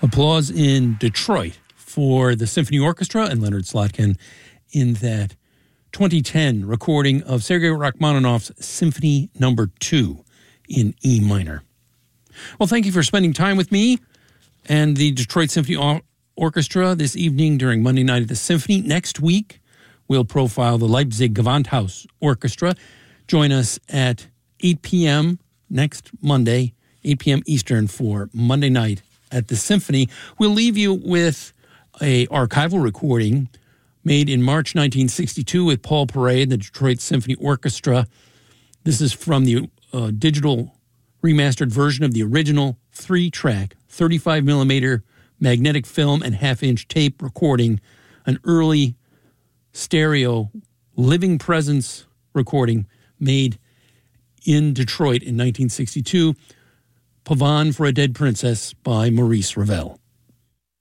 Applause in Detroit for the Symphony Orchestra and Leonard Slotkin in that 2010 recording of Sergei Rachmaninoff's Symphony No. 2 in E minor. Well, thank you for spending time with me and the Detroit Symphony Orchestra this evening during Monday Night at the Symphony. Next week, we'll profile the Leipzig Gewandhaus Orchestra. Join us at 8 p.m. next Monday, 8 p.m. Eastern for Monday Night at the Symphony. We'll leave you with a archival recording made in March 1962 with Paul Parade, the Detroit Symphony Orchestra. This is from the digital remastered version of the original 3-track, 35mm magnetic film and half-inch tape recording, an early stereo living presence recording made in Detroit in 1962, Pavane for a Dead Princess by Maurice Ravel.